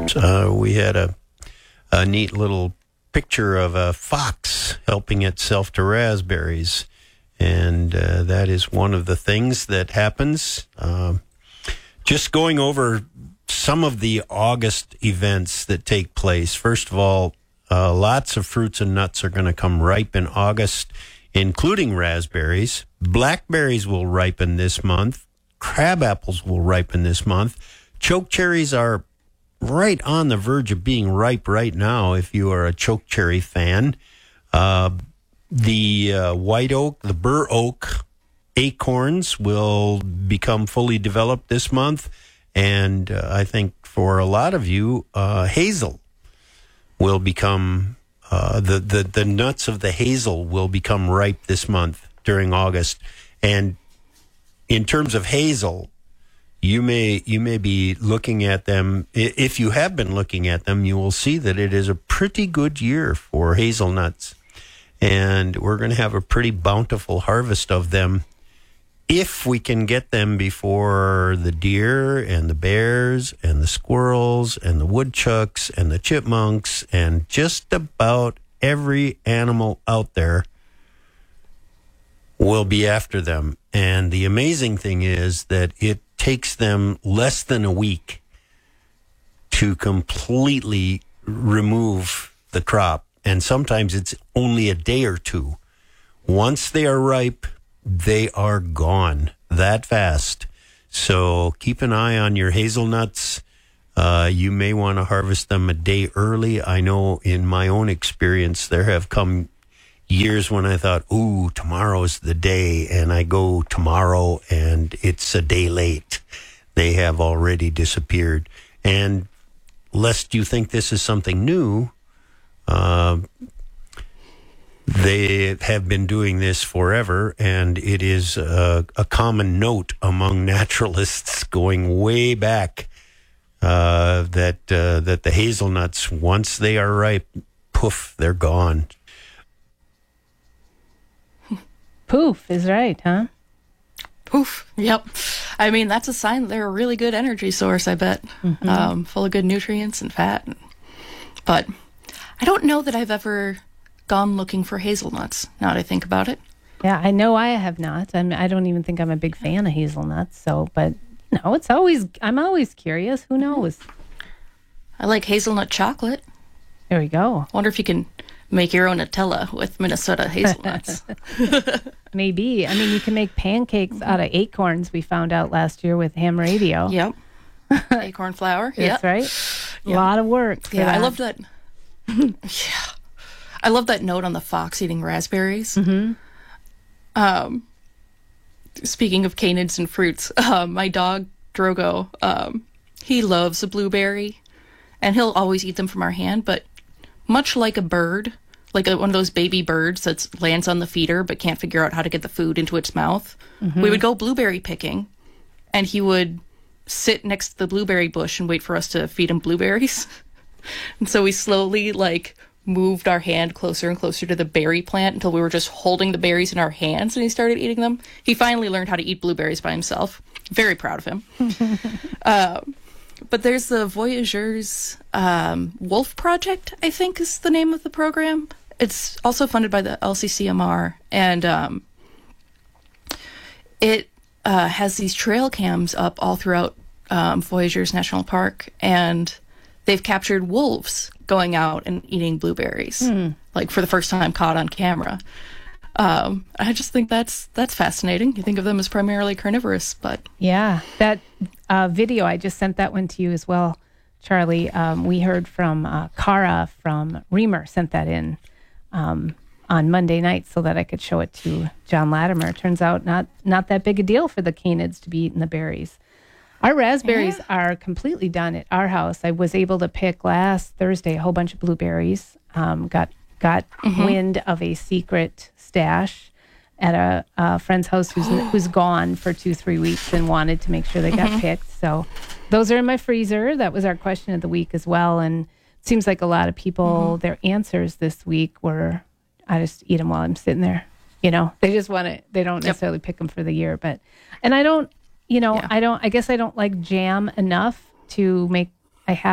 We had a neat little picture of a fox helping itself to raspberries. And that is one of the things that happens. Just going over some of the August events that take place. First of all, lots of fruits and nuts are going to come ripe in August, including raspberries. Blackberries will ripen this month. Crab apples will ripen this month. Choke cherries are right on the verge of being ripe right now if you are a choke cherry fan. The white oak, the bur oak acorns will become fully developed this month. And I think for a lot of you, hazel will become, the nuts of the hazel will become ripe this month during August. And in terms of hazel, you may be looking at them. If you have been looking at them, you will see that it is a pretty good year for hazelnuts. And we're going to have a pretty bountiful harvest of them if we can get them before the deer and the bears and the squirrels and the woodchucks and the chipmunks and just about every animal out there will be after them. And the amazing thing is that it takes them less than a week to completely remove the crop. And sometimes it's only a day or two. Once they are ripe, they are gone that fast. So keep an eye on your hazelnuts. You may want to harvest them a day early. I know in my own experience, there have come years when I thought, ooh, tomorrow's the day. And I go tomorrow and it's a day late. They have already disappeared. And lest you think this is something new, they have been doing this forever, and it is a common note among naturalists going way back that the hazelnuts, once they are ripe, poof, they're gone. Poof is right, huh? Poof. Yep. I mean, that's a sign they're a really good energy source, I bet. Mm-hmm. Full of good nutrients and fat. But I don't know that I've ever gone looking for hazelnuts, now that I think about it. Yeah, I know I have not. I don't even think I'm a big fan of hazelnuts. So, but no, I'm always curious. Who knows? I like hazelnut chocolate. There we go. Wonder if you can make your own Nutella with Minnesota hazelnuts. Maybe. I mean, you can make pancakes out of acorns, we found out last year with ham radio. Yep. Acorn flour. That's right. Yep. A lot of work. Yeah, I love that. Yeah. I love that note on the fox eating raspberries. Mm-hmm. Speaking of canids and fruits, my dog, Drogo, he loves a blueberry, and he'll always eat them from our hand, but much like a bird, like one of those baby birds that lands on the feeder but can't figure out how to get the food into its mouth, we would go blueberry picking, and he would sit next to the blueberry bush and wait for us to feed him blueberries. And so we slowly, moved our hand closer and closer to the berry plant until we were just holding the berries in our hands and he started eating them. He finally learned how to eat blueberries by himself. Very proud of him. But there's the Voyageurs Wolf Project, I think is the name of the program. It's also funded by the LCCMR, and it has these trail cams up all throughout Voyageurs National Park, and they've captured wolves going out and eating blueberries, for the first time caught on camera. I just think that's fascinating. You think of them as primarily carnivorous, but... Yeah, that video, I just sent that one to you as well, Charlie. We heard from Cara from Reamer, sent that in on Monday night so that I could show it to John Latimer. It turns out not that big a deal for the canids to be eating the berries. Our raspberries are completely done at our house. I was able to pick last Thursday a whole bunch of blueberries. Got wind of a secret stash at a friend's house who's gone for 2-3 weeks and wanted to make sure they got picked. So those are in my freezer. That was our question of the week as well. And it seems like a lot of people, their answers this week were, I just eat them while I'm sitting there. You know, they just want to, they don't necessarily pick them for the year. I guess I don't like jam enough to make, I have